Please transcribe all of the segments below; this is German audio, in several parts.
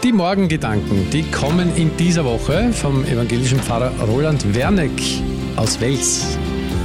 Die Morgengedanken, die kommen in dieser Woche vom evangelischen Pfarrer Roland Werneck aus Wels.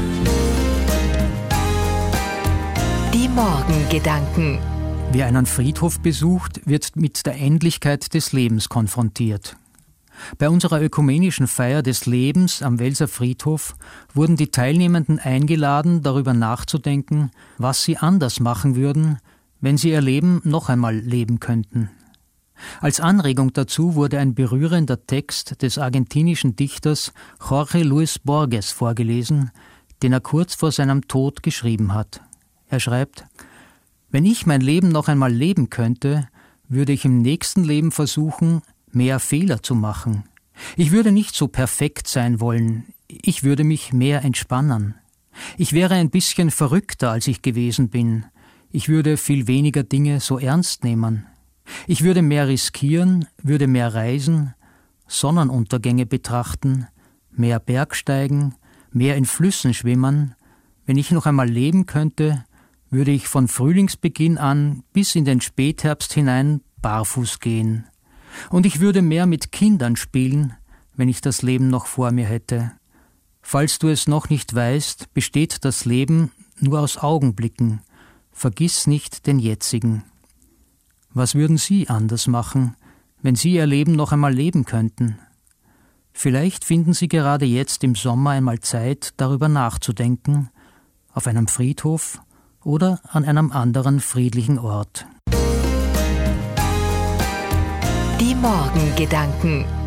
Die Morgengedanken. Wer einen Friedhof besucht, wird mit der Endlichkeit des Lebens konfrontiert. Bei unserer ökumenischen Feier des Lebens am Welser Friedhof wurden die Teilnehmenden eingeladen, darüber nachzudenken, was sie anders machen würden, wenn sie ihr Leben noch einmal leben könnten. Als Anregung dazu wurde ein berührender Text des argentinischen Dichters Jorge Luis Borges vorgelesen, den er kurz vor seinem Tod geschrieben hat. Er schreibt: Wenn ich mein Leben noch einmal leben könnte, würde ich im nächsten Leben versuchen, mehr Fehler zu machen. Ich würde nicht so perfekt sein wollen, ich würde mich mehr entspannen. Ich wäre ein bisschen verrückter, als ich gewesen bin. Ich würde viel weniger Dinge so ernst nehmen. Ich würde mehr riskieren, würde mehr reisen, Sonnenuntergänge betrachten, mehr Bergsteigen, mehr in Flüssen schwimmen. Wenn ich noch einmal leben könnte, würde ich von Frühlingsbeginn an bis in den Spätherbst hinein barfuß gehen. Und ich würde mehr mit Kindern spielen, wenn ich das Leben noch vor mir hätte. Falls du es noch nicht weißt, besteht das Leben nur aus Augenblicken. Vergiss nicht den jetzigen. Was würden Sie anders machen, wenn Sie Ihr Leben noch einmal leben könnten? Vielleicht finden Sie gerade jetzt im Sommer einmal Zeit, darüber nachzudenken, auf einem Friedhof oder an einem anderen friedlichen Ort. Die Morgengedanken.